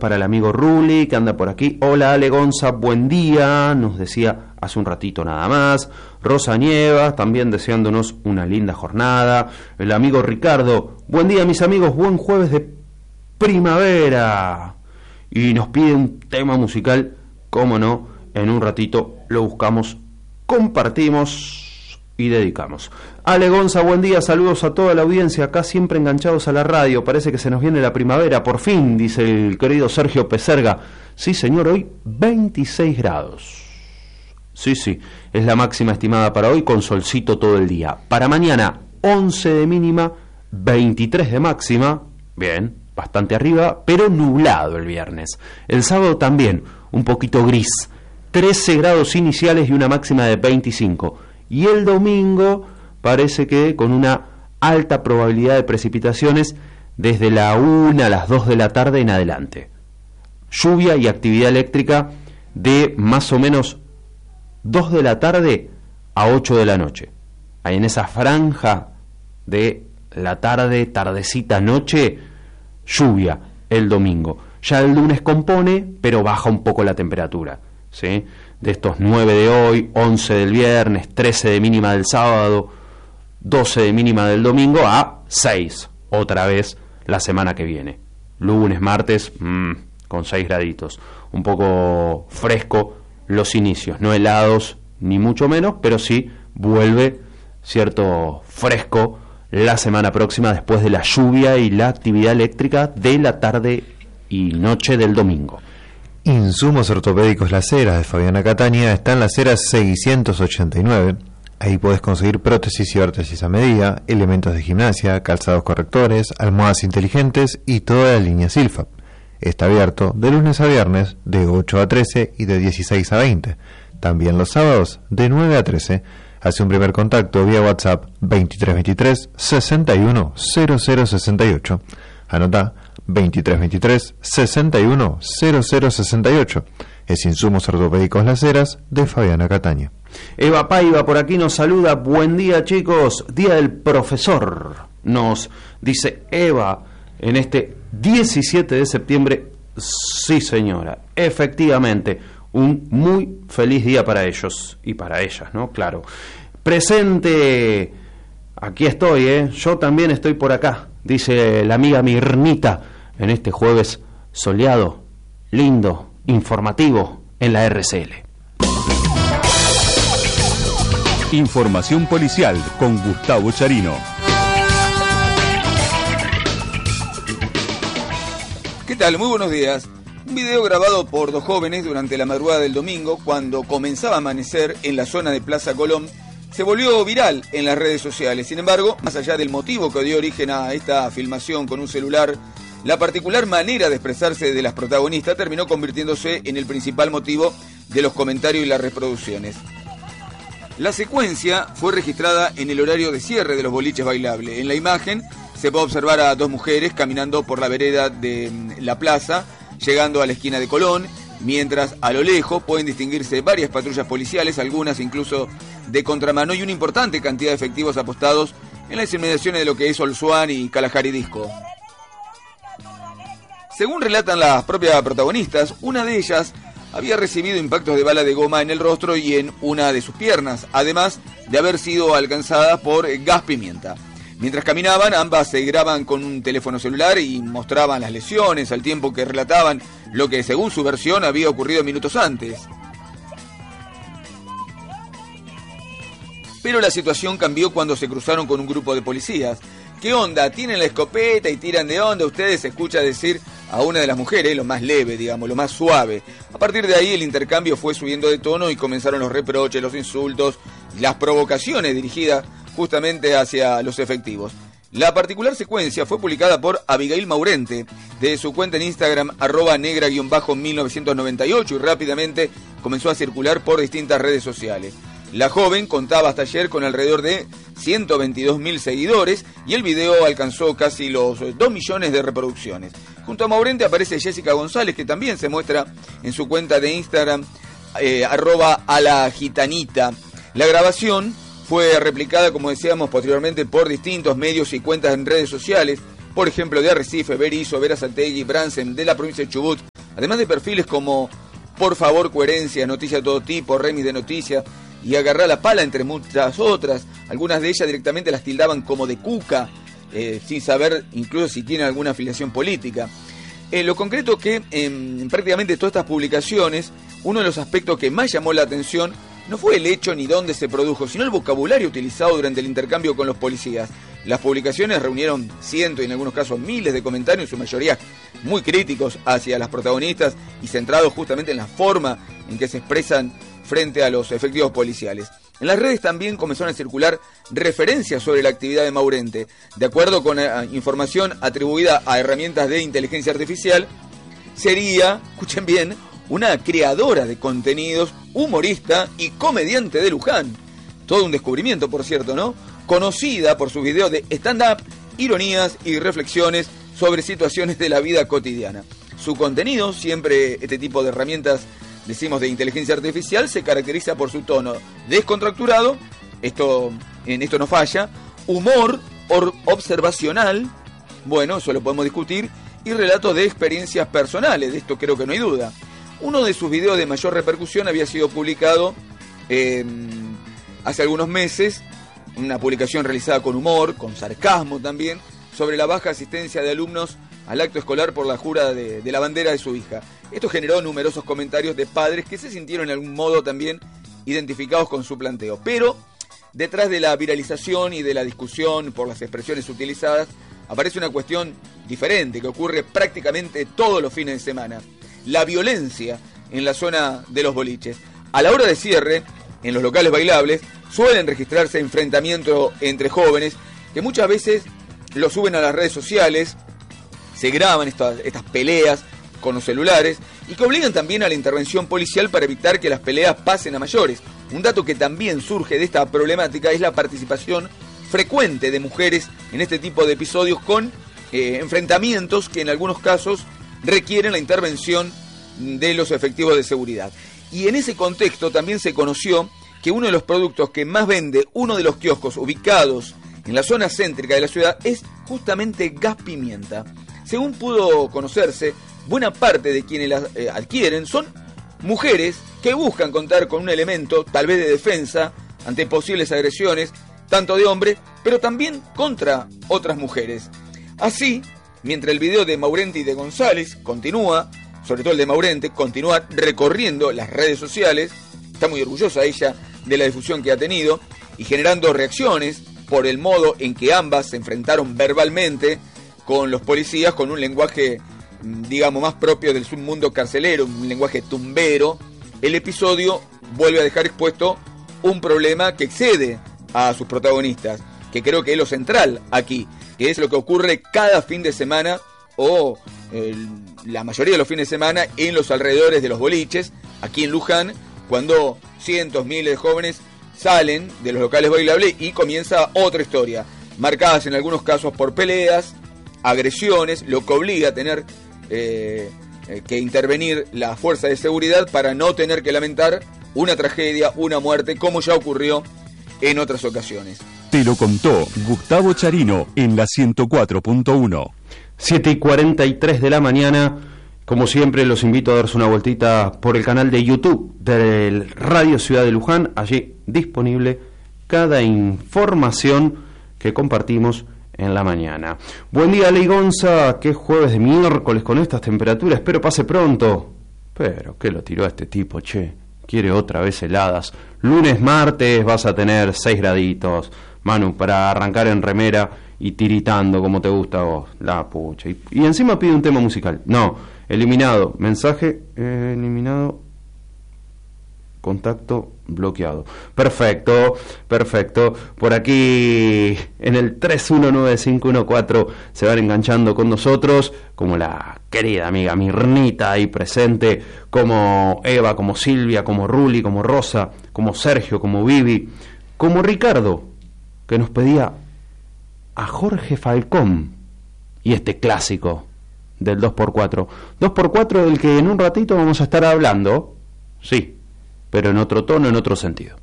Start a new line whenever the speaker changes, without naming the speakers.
para el amigo Ruli, que anda por aquí. Hola Ale Gonza, buen día, nos decía hace un ratito nada más. Rosa Nievas, también deseándonos una linda jornada. El amigo Ricardo, buen día mis amigos, buen jueves de primavera. Y nos pide un tema musical, cómo no, en un ratito lo buscamos, compartimos y dedicamos. Ale Gonza, buen día, saludos a toda la audiencia, acá siempre enganchados a la radio, parece que se nos viene la primavera, por fin, dice el querido Sergio Peserga. Sí señor, hoy 26 grados. Sí, es la máxima estimada para hoy, con solcito todo el día. Para mañana, 11 de mínima, 23 de máxima, bien, bastante arriba, pero nublado el viernes. El sábado también, un poquito gris, 13 grados iniciales y una máxima de 25. Y el domingo parece que con una alta probabilidad de precipitaciones desde la 1 a las 2 de la tarde en adelante. Lluvia y actividad eléctrica de más o menos 2 de la tarde a 8 de la noche. Ahí en esa franja de la tarde, tardecita, noche, lluvia el domingo. Ya el lunes compone, pero baja un poco la temperatura, ¿sí? De estos 9 de hoy, 11 del viernes, 13 de mínima del sábado, 12 de mínima del domingo, a 6 otra vez la semana que viene. Lunes, martes, con 6 graditos. Un poco fresco los inicios, no helados ni mucho menos, pero sí vuelve cierto fresco la semana próxima después de la lluvia y la actividad eléctrica de la tarde y noche del domingo.
Insumos ortopédicos Las Heras de Fabiana Catania está en Las Heras 689. Ahí podés conseguir prótesis y órtesis a medida, elementos de gimnasia, calzados correctores, almohadas inteligentes y toda la línea Silfab. Está abierto de lunes a viernes de 8 a 13 y de 16 a 20. También los sábados de 9 a 13. Hace un primer contacto vía WhatsApp 2323 61 0068. Anotá 2323 61 0068. Es Insumos Ortopédicos Las Heras de Fabiana Catania.
Eva Paiva por aquí nos saluda. Buen día chicos, día del profesor, nos dice Eva en este 17 de septiembre. Sí señora, efectivamente, un muy feliz día para ellos y para ellas, ¿no? Claro. Presente, aquí estoy, yo también estoy por acá, dice la amiga Mirnita, en este jueves soleado, lindo, informativo en la RCL.
Información policial con Gustavo Charino.
¿Qué tal? Muy buenos días. Un video grabado por dos jóvenes durante la madrugada del domingo, cuando comenzaba a amanecer en la zona de Plaza Colón, se volvió viral en las redes sociales. Sin embargo, más allá del motivo que dio origen a esta filmación con un celular, la particular manera de expresarse de las protagonistas terminó convirtiéndose en el principal motivo de los comentarios y las reproducciones. La secuencia fue registrada en el horario de cierre de los boliches bailables. En la imagen se puede observar a dos mujeres caminando por la vereda de la plaza, llegando a la esquina de Colón, mientras a lo lejos pueden distinguirse varias patrullas policiales, algunas incluso de contramano, y una importante cantidad de efectivos apostados en las inmediaciones de lo que es Olsuán y Kalahari Disco. Según relatan las propias protagonistas, una de ellas había recibido impactos de bala de goma en el rostro y en una de sus piernas, además de haber sido alcanzada por gas pimienta. Mientras caminaban, ambas se graban con un teléfono celular y mostraban las lesiones, al tiempo que relataban lo que, según su versión, había ocurrido minutos antes. Pero la situación cambió cuando se cruzaron con un grupo de policías. ¿Qué onda? ¿Tienen la escopeta y tiran de onda? Ustedes, se escucha decir a una de las mujeres, lo más leve, digamos, lo más suave. A partir de ahí el intercambio fue subiendo de tono y comenzaron los reproches, los insultos, las provocaciones dirigidas justamente hacia los efectivos. La particular secuencia fue publicada por Abigail Maurente de su cuenta en Instagram @negra_1998 y rápidamente comenzó a circular por distintas redes sociales. La joven contaba hasta ayer con alrededor de 122.000 seguidores y el video alcanzó casi los 2 millones de reproducciones. Junto a Maurente aparece Jessica González, que también se muestra en su cuenta de Instagram @alagitanita. La grabación fue replicada, como decíamos, posteriormente por distintos medios y cuentas en redes sociales, por ejemplo de Arrecife, Berisso, Verazategui, Bransen, de la provincia de Chubut, Además de perfiles como Por favor, coherencia, Noticia de todo tipo, Remis de Noticias y Agarrá la pala, entre muchas otras. Algunas de ellas directamente las tildaban como de cuca, sin saber incluso si tienen alguna afiliación política. Lo concreto que en prácticamente todas estas publicaciones, uno de los aspectos que más llamó la atención no fue el hecho ni dónde se produjo, sino el vocabulario utilizado durante el intercambio con los policías. Las publicaciones reunieron cientos y en algunos casos miles de comentarios, en su mayoría muy críticos hacia las protagonistas y centrados justamente en la forma en que se expresan frente a los efectivos policiales. En las redes también comenzaron a circular referencias sobre la actividad de Maurente. De acuerdo con información atribuida a herramientas de inteligencia artificial, sería, escuchen bien, una creadora de contenidos, humorista y comediante de Luján. Todo un descubrimiento, por cierto, ¿no? Conocida por sus videos de stand-up, ironías y reflexiones sobre situaciones de la vida cotidiana. Su contenido, siempre este tipo de herramientas, decimos, de inteligencia artificial, se caracteriza por su tono descontracturado, en esto no falla, humor observacional, bueno, eso lo podemos discutir, y relatos de experiencias personales, de esto creo que no hay duda. Uno de sus videos de mayor repercusión había sido publicado hace algunos meses, una publicación realizada con humor, con sarcasmo también, sobre la baja asistencia de alumnos al acto escolar por la jura de la bandera de su hija. Esto generó numerosos comentarios de padres que se sintieron de algún modo también identificados con su planteo. Pero detrás de la viralización y de la discusión por las expresiones utilizadas, aparece una cuestión diferente que ocurre prácticamente todos los fines de semana. La violencia en la zona de los boliches. A la hora de cierre, en los locales bailables, suelen registrarse enfrentamientos entre jóvenes que muchas veces lo suben a las redes sociales, se graban estas peleas con los celulares y que obligan también a la intervención policial para evitar que las peleas pasen a mayores. Un dato que también surge de esta problemática es la participación frecuente de mujeres en este tipo de episodios con enfrentamientos que en algunos casos requieren la intervención de los efectivos de seguridad. Y en ese contexto también se conoció que uno de los productos que más vende uno de los kioscos ubicados en la zona céntrica de la ciudad es justamente gas pimienta. Según pudo conocerse, buena parte de quienes las adquieren son mujeres que buscan contar con un elemento, tal vez de defensa, ante posibles agresiones, tanto de hombres, pero también contra otras mujeres. Así, mientras el video de Maurente y de González continúa, sobre todo el de Maurente, continúa recorriendo las redes sociales, está muy orgullosa ella de la difusión que ha tenido, y generando reacciones por el modo en que ambas se enfrentaron verbalmente con los policías, con un lenguaje, digamos, más propio del submundo carcelero, un lenguaje tumbero. El episodio vuelve a dejar expuesto un problema que excede a sus protagonistas, que creo que es lo central aquí, que es lo que ocurre cada fin de semana o la mayoría de los fines de semana en los alrededores de los boliches, aquí en Luján, cuando cientos, miles de jóvenes salen de los locales bailables y comienza otra historia, marcadas en algunos casos por peleas, agresiones, lo que obliga a tener que intervenir la fuerza de seguridad para no tener que lamentar una tragedia, una muerte, como ya ocurrió en otras ocasiones.
Te lo contó Gustavo Charino en la 104.1.
7:43 de la mañana. Como siempre, los invito a darse una vueltita por el canal de YouTube del Radio Ciudad de Luján. Allí disponible cada información que compartimos en la mañana. Buen día, Ley Gonza, que es jueves de miércoles con estas temperaturas. Espero pase pronto. Pero, ¿qué lo tiró a este tipo, che? Quiere otra vez heladas. Lunes, martes vas a tener 6 graditos, Manu, para arrancar en remera y tiritando como te gusta a vos. La pucha. Y encima pide un tema musical. No, eliminado. Mensaje eliminado. Contacto bloqueado. Perfecto, perfecto. Por aquí en el 319514 se van enganchando con nosotros, como la querida amiga Mirnita ahí presente, como Eva, como Silvia, como Ruli, como Rosa, como Sergio, como Vivi, como Ricardo, que nos pedía a Jorge Falcón y este clásico del 2x4. 2x4 del que en un ratito vamos a estar hablando, sí, pero en otro tono, en otro sentido.